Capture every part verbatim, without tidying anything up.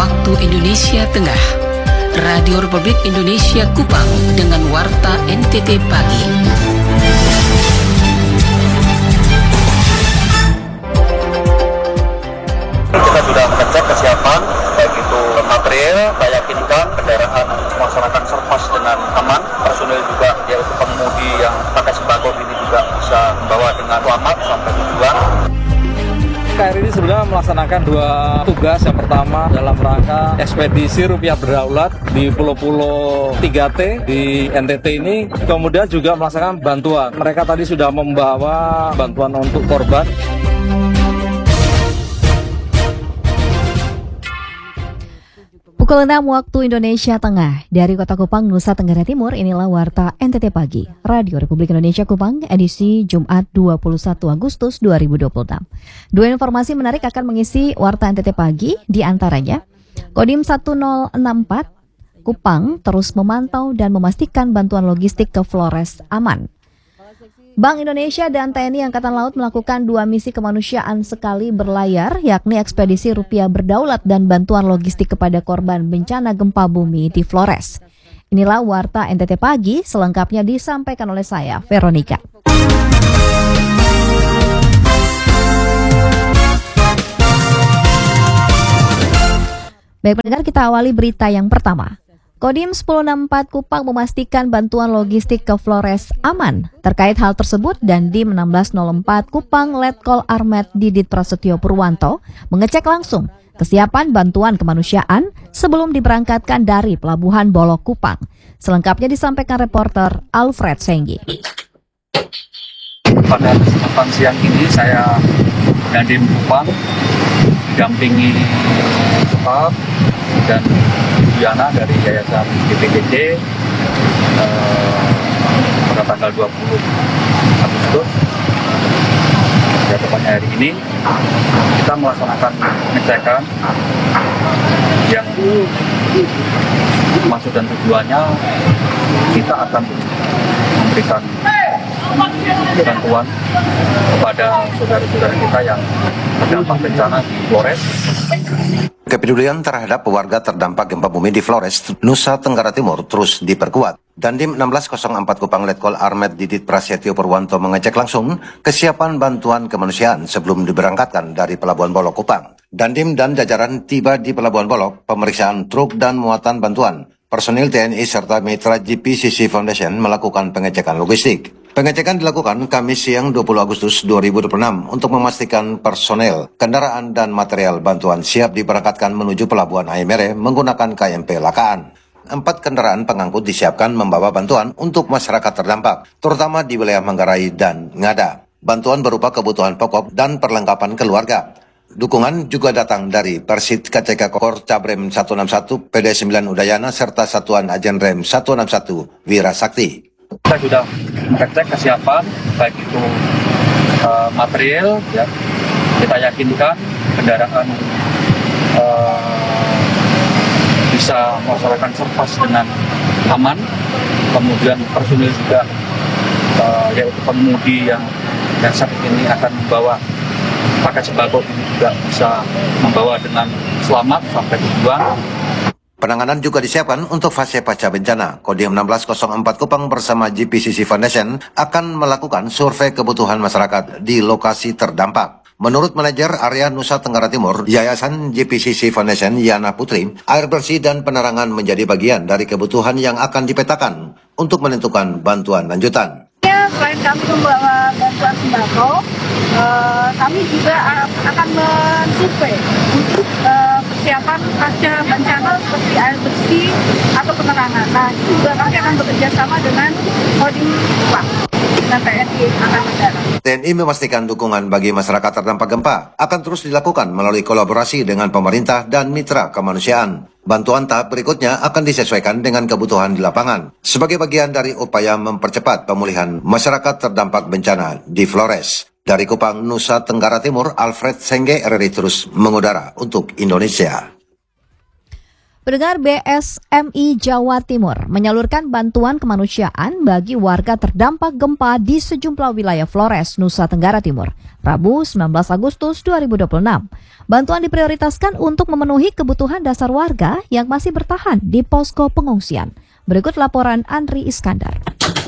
waktu Indonesia Tengah. Radio Republik Indonesia Kupang dengan Warta N T T Pagi. Kita sudah mengecek kesiapan, baik itu material, saya yakinkan kendaraan melaksanakan serpas dengan aman. Personil juga, yaitu pengemudi yang pakai sembako ini juga bisa membawa dengan selamat sampai tujuan. K R I ini sebenarnya melaksanakan dua tugas. Yang pertama dalam rangka ekspedisi rupiah berdaulat di Pulau-Pulau tiga T di N T T ini, kemudian juga melaksanakan bantuan. Mereka tadi sudah membawa bantuan untuk korban. Pukul enam waktu Indonesia Tengah, dari Kota Kupang, Nusa Tenggara Timur, inilah Warta N T T Pagi, Radio Republik Indonesia Kupang, edisi Jumat dua puluh satu Agustus dua ribu dua puluh enam. Dua informasi menarik akan mengisi Warta N T T Pagi, di antaranya Kodim satu nol enam empat Kupang terus memantau dan memastikan bantuan logistik ke Flores aman. Bank Indonesia dan T N I Angkatan Laut melakukan dua misi kemanusiaan sekali berlayar, yakni ekspedisi rupiah berdaulat dan bantuan logistik kepada korban bencana gempa bumi di Flores. Inilah Warta N T T Pagi, selengkapnya disampaikan oleh saya, Veronica. Baik pendengar, kita awali berita yang pertama. Kodim sepuluh enam empat Kupang memastikan bantuan logistik ke Flores aman. Terkait hal tersebut, Dandim enam belas nol empat Kupang Letkol Armet Didit Prasetyo Purwanto mengecek langsung kesiapan bantuan kemanusiaan sebelum diberangkatkan dari Pelabuhan Bolok Kupang. Selengkapnya disampaikan reporter Alfred Senggi. Pada kesempatan siang ini saya Dandim Kupang didampingi staf dan Diana dari Yayasan B P J J eh, pada tanggal dua puluh Agustus, ya tepatnya hari ini kita melaksanakan pengecekan yang maksud dan tujuannya kita akan memberikan bantuan kepada saudara-saudara kita yang terdampak bencana di Flores. Kepedulian terhadap warga terdampak gempa bumi di Flores, Nusa Tenggara Timur terus diperkuat. Dandim enam belas nol empat Kupang Letkol Armet Didit Prasetyo Purwanto mengecek langsung kesiapan bantuan kemanusiaan sebelum diberangkatkan dari Pelabuhan Bolok Kupang. Dandim dan jajaran tiba di Pelabuhan Bolok, pemeriksaan truk dan muatan bantuan. Personil T N I serta mitra G P C C Foundation melakukan pengecekan logistik. Pengecekan dilakukan Kamis siang dua puluh Agustus dua ribu dua puluh enam untuk memastikan personel, kendaraan dan material bantuan siap diberangkatkan menuju Pelabuhan Aimere menggunakan K M P Lakaan. Empat kendaraan pengangkut disiapkan membawa bantuan untuk masyarakat terdampak, terutama di wilayah Manggarai dan Ngada. Bantuan berupa kebutuhan pokok dan perlengkapan keluarga. Dukungan juga datang dari Persit K C K Kor Cabrem seratus enam puluh satu, P D sembilan Udayana, serta Satuan Ajen Rem seratus enam puluh satu Wira Sakti. Kita sudah mengecek kesiapan, baik itu uh, material, ya, kita yakinkan kendaraan uh, bisa melaksanakan serpas dengan aman. Kemudian personil juga, uh, yaitu pengemudi yang yang saat ini akan membawa paket sembako ini juga bisa membawa dengan selamat sampai tujuan. Penanganan juga disiapkan untuk fase pasca bencana. Kodim enam belas nol empat Kupang bersama G P C C Foundation akan melakukan survei kebutuhan masyarakat di lokasi terdampak. Menurut manajer area Nusa Tenggara Timur, Yayasan G P C C Foundation Yana Putri, air bersih dan penerangan menjadi bagian dari kebutuhan yang akan dipetakan untuk menentukan bantuan lanjutan. Ya, selain kami membawa bantuan sembako, uh, kami juga akan mensurvei untuk uh, persiapan pasca bencana seperti air bersih atau penerangan. Nah, itu juga kami akan bekerja sama dengan Kodim Kupang dan T N I Angkatan Darat. T N I memastikan dukungan bagi masyarakat terdampak gempa akan terus dilakukan melalui kolaborasi dengan pemerintah dan mitra kemanusiaan. Bantuan tahap berikutnya akan disesuaikan dengan kebutuhan di lapangan sebagai bagian dari upaya mempercepat pemulihan masyarakat terdampak bencana di Flores. Dari Kupang, Nusa Tenggara Timur, Alfred Sengge, R R I terus mengudara untuk Indonesia. Pendengar, B S M I Jawa Timur menyalurkan bantuan kemanusiaan bagi warga terdampak gempa di sejumlah wilayah Flores, Nusa Tenggara Timur, Rabu sembilan belas Agustus dua ribu dua puluh enam. Bantuan diprioritaskan untuk memenuhi kebutuhan dasar warga yang masih bertahan di posko pengungsian. Berikut laporan Andri Iskandar.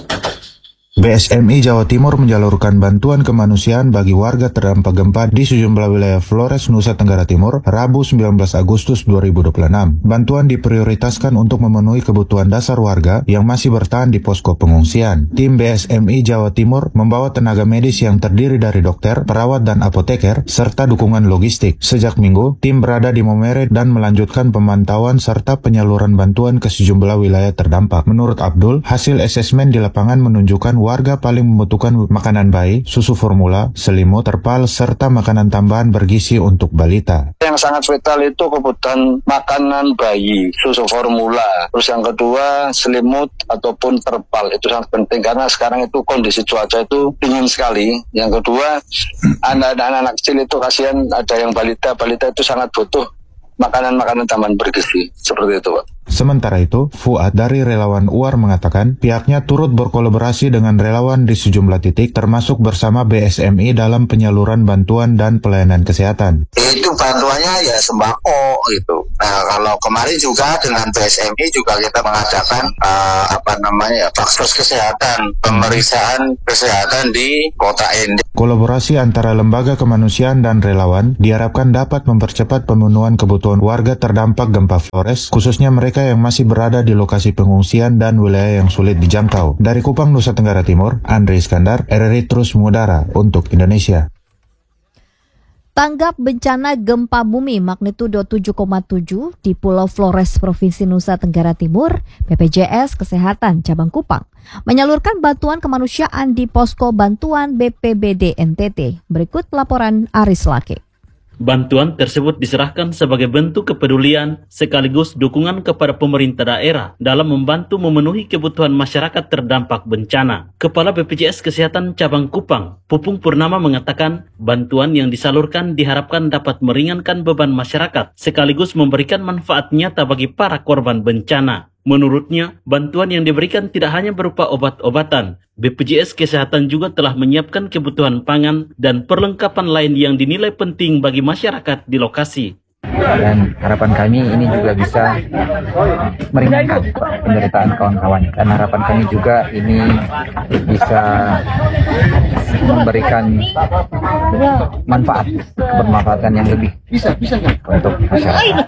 B S M I Jawa Timur menyalurkan bantuan kemanusiaan bagi warga terdampak gempa di sejumlah wilayah Flores, Nusa Tenggara Timur, Rabu sembilan belas Agustus dua ribu dua puluh enam. Bantuan diprioritaskan untuk memenuhi kebutuhan dasar warga yang masih bertahan di posko pengungsian. Tim B S M I Jawa Timur membawa tenaga medis yang terdiri dari dokter, perawat, dan apoteker, serta dukungan logistik. Sejak Minggu, tim berada di Momere dan melanjutkan pemantauan serta penyaluran bantuan ke sejumlah wilayah terdampak. Menurut Abdul, hasil asesmen di lapangan menunjukkan warga paling membutuhkan makanan bayi, susu formula, selimut, terpal, serta makanan tambahan bergizi untuk balita. Yang sangat vital itu kebutuhan makanan bayi, susu formula. Terus yang kedua, selimut ataupun terpal. Itu sangat penting karena sekarang itu kondisi cuaca itu dingin sekali. Yang kedua, anak-anak kecil itu kasihan, ada yang balita. Balita itu sangat butuh makanan-makanan tambahan bergizi. Seperti itu, Pak. Sementara itu, Fuad dari Relawan U A R mengatakan pihaknya turut berkolaborasi dengan relawan di sejumlah titik termasuk bersama B S M I dalam penyaluran bantuan dan pelayanan kesehatan. Itu bantuannya ya sembako gitu. Nah, kalau kemarin juga dengan B S M I juga kita mengadakan uh, apa namanya ya, faksos kesehatan, pemeriksaan kesehatan di Kota Ende. Kolaborasi antara lembaga kemanusiaan dan relawan diharapkan dapat mempercepat pemenuhan kebutuhan warga terdampak gempa Flores, khususnya mereka yang masih berada di lokasi pengungsian dan wilayah yang sulit dijangkau. Dari Kupang, Nusa Tenggara Timur, Andri Iskandar, R R I terus mengudara untuk Indonesia. Tanggap bencana gempa bumi magnitudo tujuh koma tujuh di Pulau Flores, Provinsi Nusa Tenggara Timur, B P J S Kesehatan Cabang Kupang menyalurkan bantuan kemanusiaan di posko bantuan B P B D N T T. Berikut laporan Aris Lake. Bantuan tersebut diserahkan sebagai bentuk kepedulian sekaligus dukungan kepada pemerintah daerah dalam membantu memenuhi kebutuhan masyarakat terdampak bencana. Kepala B P J S Kesehatan Cabang Kupang, Pupung Purnama mengatakan bantuan yang disalurkan diharapkan dapat meringankan beban masyarakat sekaligus memberikan manfaat nyata bagi para korban bencana. Menurutnya, bantuan yang diberikan tidak hanya berupa obat-obatan. B P J S Kesehatan juga telah menyiapkan kebutuhan pangan dan perlengkapan lain yang dinilai penting bagi masyarakat di lokasi. Dan harapan kami ini juga bisa meringankan penderitaan kawan-kawan. Dan harapan kami juga ini bisa memberikan manfaat, kebermanfaatan yang lebih untuk masyarakat.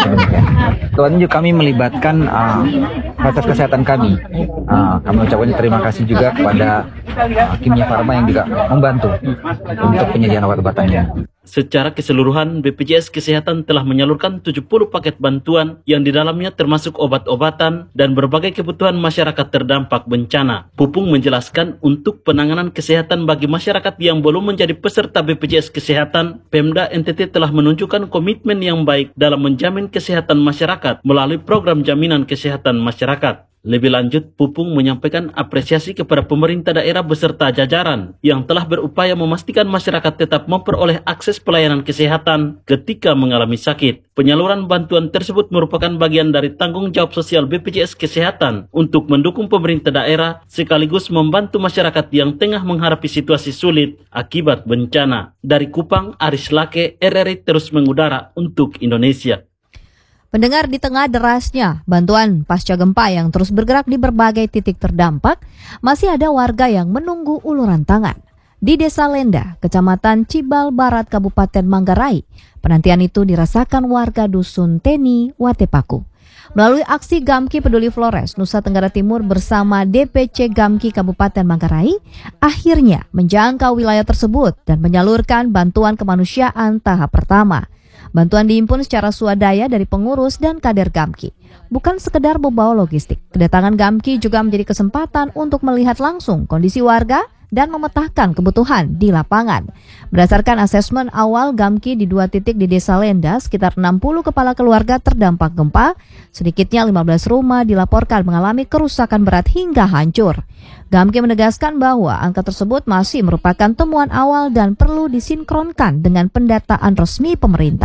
Tuhan juga kami melibatkan uh, fasilitas kesehatan kami. Uh, kami ucapkan terima kasih juga kepada uh, Kimia Farma yang juga membantu untuk penyediaan obat-obatannya. Secara keseluruhan, B P J S Kesehatan telah menyalurkan tujuh puluh paket bantuan yang di dalamnya termasuk obat-obatan dan berbagai kebutuhan masyarakat terdampak bencana. Pupung menjelaskan untuk penanganan kesehatan bagi masyarakat yang belum menjadi peserta B P J S Kesehatan, Pemda N T T telah menunjukkan komitmen yang baik dalam menjamin kesehatan masyarakat melalui program jaminan kesehatan masyarakat. Lebih lanjut, Pupung menyampaikan apresiasi kepada pemerintah daerah beserta jajaran yang telah berupaya memastikan masyarakat tetap memperoleh akses pelayanan kesehatan ketika mengalami sakit. Penyaluran bantuan tersebut merupakan bagian dari tanggung jawab sosial B P J S Kesehatan untuk mendukung pemerintah daerah sekaligus membantu masyarakat yang tengah menghadapi situasi sulit akibat bencana. Dari Kupang, Aris Lake, R R I terus mengudara untuk Indonesia. Pendengar, di tengah derasnya bantuan pasca gempa yang terus bergerak di berbagai titik terdampak, masih ada warga yang menunggu uluran tangan. Di Desa Lenda, Kecamatan Cibal Barat, Kabupaten Manggarai, penantian itu dirasakan warga Dusun Teni, Watepaku. Melalui aksi Gamki Peduli Flores, Nusa Tenggara Timur bersama D P C Gamki Kabupaten Manggarai, akhirnya menjangkau wilayah tersebut dan menyalurkan bantuan kemanusiaan tahap pertama. Bantuan dihimpun secara swadaya dari pengurus dan kader Gamki. Bukan sekedar membawa logistik, kedatangan Gamki juga menjadi kesempatan untuk melihat langsung kondisi warga dan memetakan kebutuhan di lapangan. Berdasarkan asesmen awal Gamki di dua titik di Desa Lenda, sekitar enam puluh kepala keluarga terdampak gempa, sedikitnya lima belas rumah dilaporkan mengalami kerusakan berat hingga hancur. Gamki menegaskan bahwa angka tersebut masih merupakan temuan awal dan perlu disinkronkan dengan pendataan resmi pemerintah.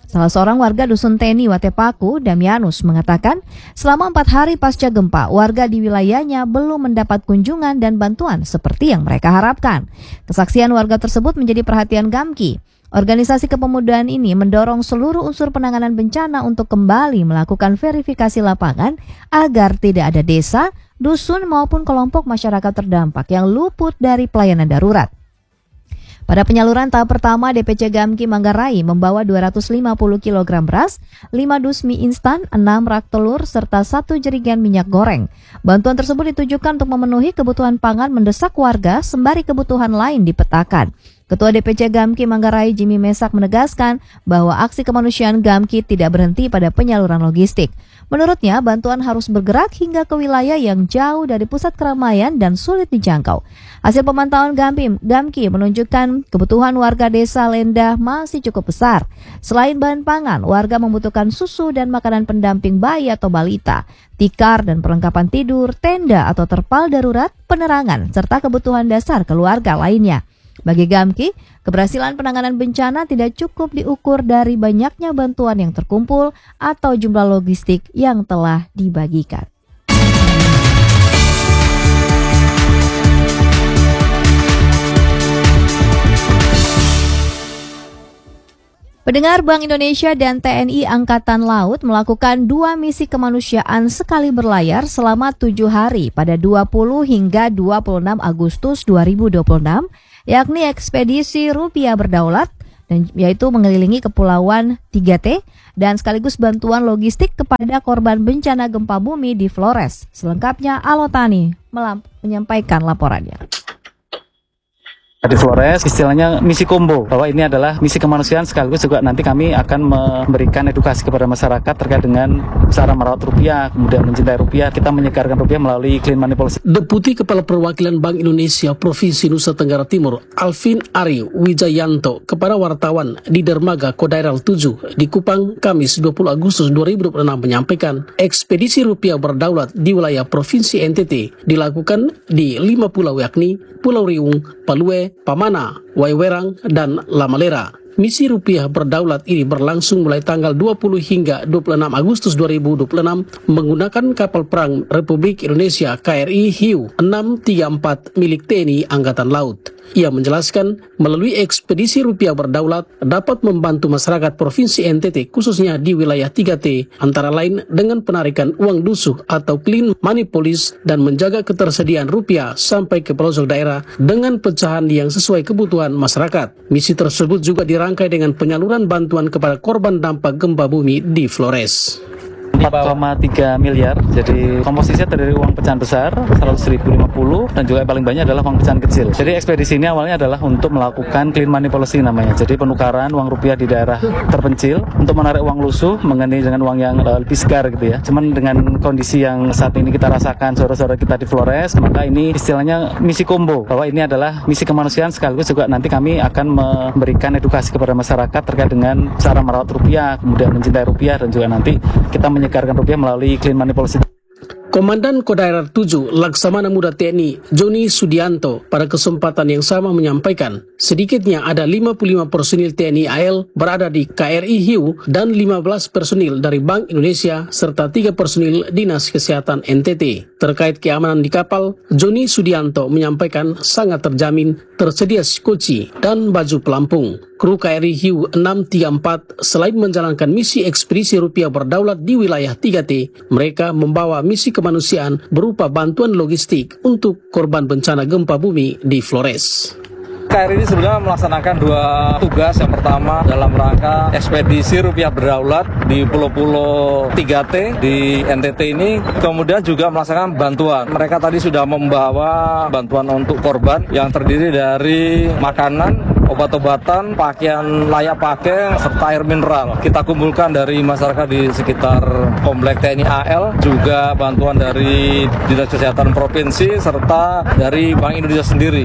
Salah seorang warga Dusun Teni, Watepaku, Damianus, mengatakan selama empat hari pasca gempa, warga di wilayahnya belum mendapat kunjungan dan bantuan seperti yang mereka harapkan. Kesaksian warga tersebut menjadi perhatian Gamki. Organisasi kepemudaan ini mendorong seluruh unsur penanganan bencana untuk kembali melakukan verifikasi lapangan agar tidak ada desa, dusun maupun kelompok masyarakat terdampak yang luput dari pelayanan darurat. Pada penyaluran tahap pertama, D P C Gamki Manggarai membawa dua ratus lima puluh kilogram beras, lima dus mie instan, enam rak telur, serta satu jerigen minyak goreng. Bantuan tersebut ditujukan untuk memenuhi kebutuhan pangan mendesak warga sembari kebutuhan lain dipetakan. Ketua D P C Gamki Manggarai Jimmy Mesak menegaskan bahwa aksi kemanusiaan Gamki tidak berhenti pada penyaluran logistik. Menurutnya, bantuan harus bergerak hingga ke wilayah yang jauh dari pusat keramaian dan sulit dijangkau. Hasil pemantauan Gamki, Gamki menunjukkan kebutuhan warga desa Lendah masih cukup besar. Selain bahan pangan, warga membutuhkan susu dan makanan pendamping bayi atau balita, tikar dan perlengkapan tidur, tenda atau terpal darurat, penerangan, serta kebutuhan dasar keluarga lainnya. Bagi Gamki, keberhasilan penanganan bencana tidak cukup diukur dari banyaknya bantuan yang terkumpul atau jumlah logistik yang telah dibagikan. Pendengar, Bank Indonesia dan T N I Angkatan Laut melakukan dua misi kemanusiaan sekali berlayar selama tujuh hari pada dua puluh hingga dua puluh enam Agustus dua ribu dua puluh enam, yakni ekspedisi Rupiah Berdaulat, dan yaitu mengelilingi Kepulauan tiga T dan sekaligus bantuan logistik kepada korban bencana gempa bumi di Flores. Selengkapnya Alotani menyampaikan laporannya. Di Flores istilahnya misi combo, bahwa ini adalah misi kemanusiaan sekaligus juga nanti kami akan memberikan edukasi kepada masyarakat terkait dengan cara merawat rupiah, kemudian mencintai rupiah, kita menyegarkan rupiah melalui clean money policy. Deputi Kepala Perwakilan Bank Indonesia Provinsi Nusa Tenggara Timur, Alvin Ari Wijayanto, kepada wartawan di Dermaga Kodairal tujuh di Kupang, Kamis dua puluh Agustus dua ribu dua puluh enam menyampaikan, ekspedisi rupiah berdaulat di wilayah Provinsi N T T dilakukan di lima pulau, yakni Pulau Riung, Palue, Pamana, Waiwerang, dan Lamalera. Misi Rupiah Berdaulat ini berlangsung mulai tanggal dua puluh hingga dua puluh enam Agustus dua ribu dua puluh enam menggunakan kapal perang Republik Indonesia K R I Hiu enam tiga empat milik T N I Angkatan Laut. Ia menjelaskan melalui ekspedisi Rupiah Berdaulat dapat membantu masyarakat Provinsi N T T khususnya di wilayah tiga T antara lain dengan penarikan uang dusuh atau clean money policy dan menjaga ketersediaan rupiah sampai ke pelosok daerah dengan pecahan yang sesuai kebutuhan masyarakat. Misi tersebut juga dirangkai dengan penyaluran bantuan kepada korban dampak gempa bumi di Flores. empat koma tiga miliar, jadi komposisinya terdiri uang pecahan besar seratus ribu lima puluh dan juga paling banyak adalah uang pecahan kecil. Jadi ekspedisi ini awalnya adalah untuk melakukan clean money policy namanya, jadi penukaran uang rupiah di daerah terpencil untuk menarik uang lusuh mengenai dengan uang yang uh, lebih segar gitu ya. Cuman dengan kondisi yang saat ini kita rasakan saudara-saudara kita di Flores, maka ini istilahnya misi combo, bahwa ini adalah misi kemanusiaan sekaligus juga nanti kami akan memberikan edukasi kepada masyarakat terkait dengan cara merawat rupiah, kemudian mencintai rupiah, dan juga nanti kita menyegarkan rupiah melalui clean money policy. Komandan Kodairal tujuh Laksamana Muda T N I Joni Sudianto pada kesempatan yang sama menyampaikan sedikitnya ada lima puluh lima personil T N I A L berada di K R I Hiu dan lima belas personil dari Bank Indonesia serta tiga personil Dinas Kesehatan N T T. Terkait keamanan di kapal, Joni Sudianto menyampaikan sangat terjamin tersedia skoci dan baju pelampung. Kru K R I Hiu enam tiga empat selain menjalankan misi ekspedisi Rupiah Berdaulat di wilayah tiga T, mereka membawa misi kemanusiaan berupa bantuan logistik untuk korban bencana gempa bumi di Flores. K R I ini sebenarnya melaksanakan dua tugas. Yang pertama dalam rangka ekspedisi Rupiah Berdaulat di pulau-pulau tiga T di N T T ini, kemudian juga melaksanakan bantuan. Mereka tadi sudah membawa bantuan untuk korban yang terdiri dari makanan, obat-obatan, pakaian layak pakai, serta air mineral. Kita kumpulkan dari masyarakat di sekitar komplek T N I A L, juga bantuan dari Dinas Kesehatan Provinsi, serta dari Bank Indonesia sendiri.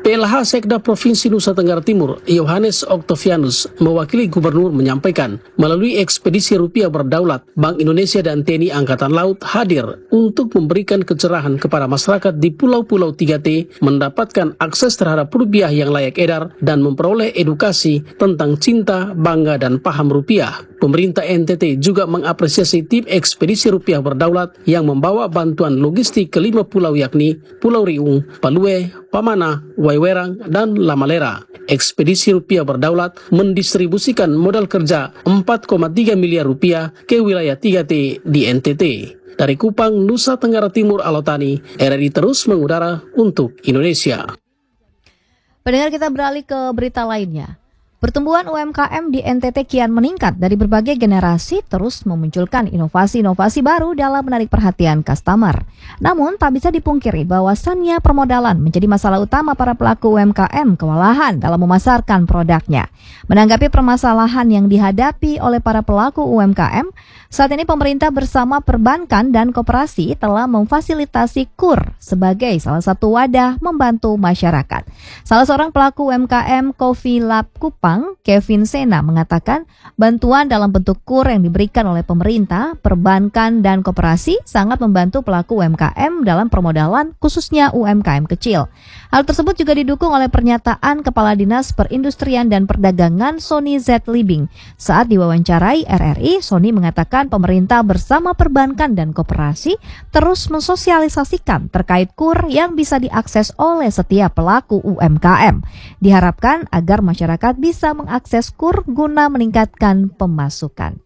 P L H Sekda Provinsi Nusa Tenggara Timur, Yohanes Octavianus, mewakili Gubernur menyampaikan, melalui ekspedisi rupiah berdaulat, Bank Indonesia dan T N I Angkatan Laut hadir untuk memberikan kecerahan kepada masyarakat di Pulau-Pulau tiga T mendapatkan akses terhadap rupiah yang layak edar dan memperoleh edukasi tentang cinta, bangga, dan paham rupiah. Pemerintah N T T juga mengapresiasi tim ekspedisi rupiah berdaulat yang membawa bantuan logistik ke lima pulau yakni Pulau Riung, Palue, Pamana, Waiwerang, dan Lamalera. Ekspedisi rupiah berdaulat mendistribusikan modal kerja empat koma tiga miliar rupiah ke wilayah tiga T di N T T. Dari Kupang, Nusa Tenggara Timur, Alotani, R R I terus mengudara untuk Indonesia. Pendengar, kita beralih ke berita lainnya. Pertumbuhan U M K M di N T T kian meningkat dari berbagai generasi terus memunculkan inovasi-inovasi baru dalam menarik perhatian customer. Namun tak bisa dipungkiri bahwasannya permodalan menjadi masalah utama para pelaku U M K M kewalahan dalam memasarkan produknya. Menanggapi permasalahan yang dihadapi oleh para pelaku U M K M, saat ini pemerintah bersama perbankan dan koperasi telah memfasilitasi K U R sebagai salah satu wadah membantu masyarakat. Salah seorang pelaku U M K M Coffee Lab Kupang, Kevin Sena, mengatakan bantuan dalam bentuk K U R yang diberikan oleh pemerintah, perbankan, dan koperasi sangat membantu pelaku U M K M dalam permodalan, khususnya U M K M kecil. Hal tersebut juga didukung oleh pernyataan Kepala Dinas Perindustrian dan Perdagangan Sony Z. Libing. Saat diwawancarai R R I, Sony mengatakan pemerintah bersama perbankan dan koperasi terus mensosialisasikan terkait K U R yang bisa diakses oleh setiap pelaku U M K M. Diharapkan agar masyarakat bisa mengakses K U R guna meningkatkan pemasukan.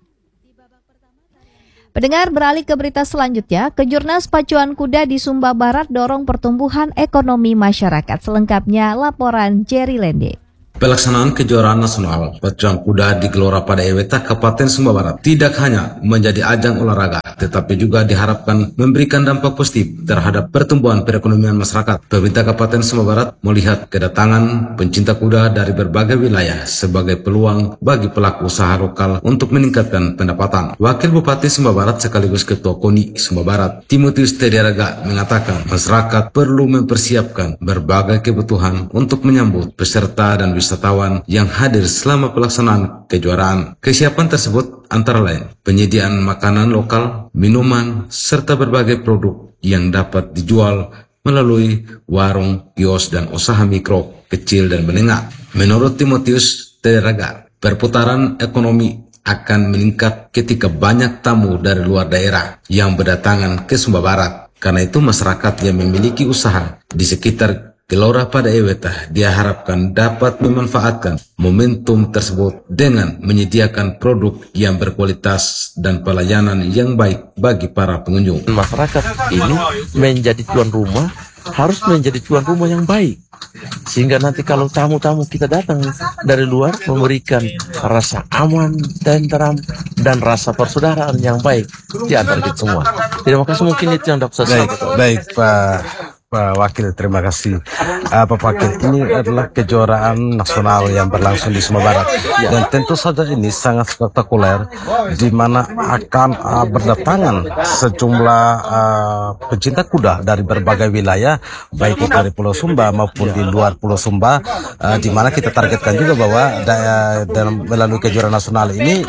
Pendengar, beralih ke berita selanjutnya, Kejurnas Pacuan Kuda di Sumba Barat dorong pertumbuhan ekonomi masyarakat. Selengkapnya laporan Jerry Lende. Pelaksanaan kejuaraan nasional pacuan kuda di Gelora pada Eweta, Kabupaten Sumba Barat tidak hanya menjadi ajang olahraga, tetapi juga diharapkan memberikan dampak positif terhadap pertumbuhan perekonomian masyarakat. Pemerintah Kabupaten Sumba Barat melihat kedatangan pencinta kuda dari berbagai wilayah sebagai peluang bagi pelaku usaha lokal untuk meningkatkan pendapatan. Wakil Bupati Sumba Barat sekaligus Ketua KONI Sumba Barat, Timotius Tediaraga, mengatakan masyarakat perlu mempersiapkan berbagai kebutuhan untuk menyambut peserta dan wisatawan yang hadir selama pelaksanaan kejuaraan. Kesiapan tersebut antara lain penyediaan makanan lokal, minuman, serta berbagai produk yang dapat dijual melalui warung, kios, dan usaha mikro, kecil, dan menengah. Menurut Timotius Tediaraga, perputaran ekonomi akan meningkat ketika banyak tamu dari luar daerah yang berdatangan ke Sumba Barat. Karena itu masyarakat yang memiliki usaha di sekitar Gelora pada Eweta diharapkan dapat memanfaatkan momentum tersebut dengan menyediakan produk yang berkualitas dan pelayanan yang baik bagi para pengunjung. Masyarakat ini menjadi tuan rumah, harus menjadi tuan rumah yang baik. Sehingga nanti kalau tamu-tamu kita datang dari luar memberikan rasa aman, tentram, dan rasa persaudaraan yang baik di antara kita semua. Terima kasih, mungkin itu yang dapat saya sampaikan. Baik, Pak. Pak Wakil, terima kasih. Uh, Pak Wakil, ini adalah kejuaraan nasional yang berlangsung di Sumba Barat, ya. Dan tentu saja ini sangat spektakuler, di mana akan uh, berdatangan sejumlah uh, pecinta kuda dari berbagai wilayah, baik itu dari Pulau Sumba maupun di luar Pulau Sumba, uh, di mana kita targetkan juga bahwa daya, dalam melalui kejuaraan nasional ini.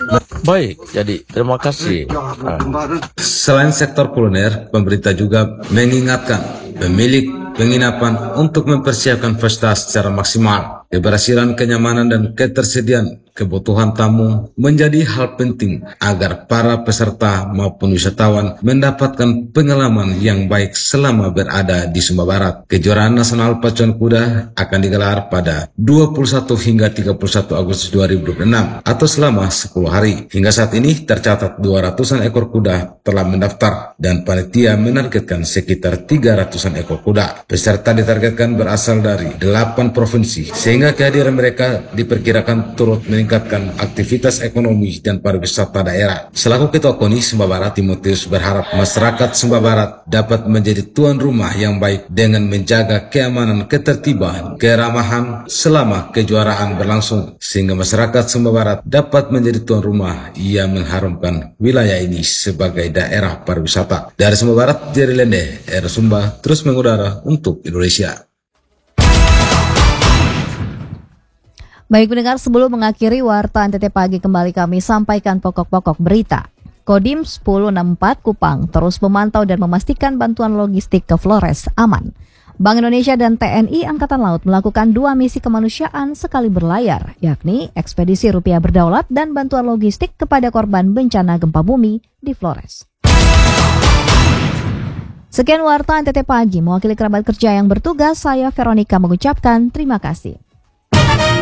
Baik, jadi terima kasih. Selain sektor kuliner, pemerintah juga mengingatkan pemilik penginapan untuk mempersiapkan pesta secara maksimal. Keberhasilan, kenyamanan, dan ketersediaan kebutuhan tamu menjadi hal penting agar para peserta maupun wisatawan mendapatkan pengalaman yang baik selama berada di Sumba Barat. Kejuaraan Nasional Pacuan Kuda akan digelar pada dua puluh satu hingga tiga puluh satu Agustus dua ribu dua puluh enam atau selama sepuluh hari. Hingga saat ini tercatat dua ratusan ekor kuda telah mendaftar dan panitia menargetkan sekitar tiga ratusan ekor kuda. Peserta ditargetkan berasal dari delapan provinsi, sehingga kehadiran mereka diperkirakan turut meningkatkan aktivitas ekonomi dan pariwisata daerah. Selaku Ketua KONI Sumba Barat, Timotius berharap masyarakat Sumba Barat dapat menjadi tuan rumah yang baik dengan menjaga keamanan, ketertiban, keramahan selama kejuaraan berlangsung, sehingga masyarakat Sumba Barat dapat menjadi tuan rumah yang mengharumkan wilayah ini sebagai daerah pariwisata. Dari Sumba Barat, Jerry Lende, R Sumba terus mengudara untuk Indonesia. Baik pendengar, sebelum mengakhiri Warta N T T Pagi kembali kami sampaikan pokok-pokok berita. Kodim sepuluh enam empat Kupang terus memantau dan memastikan bantuan logistik ke Flores aman. Bank Indonesia dan T N I Angkatan Laut melakukan dua misi kemanusiaan sekali berlayar, yakni ekspedisi rupiah berdaulat dan bantuan logistik kepada korban bencana gempa bumi di Flores. Sekian Warta N T T Pagi, mewakili kerabat kerja yang bertugas, saya Veronica mengucapkan terima kasih.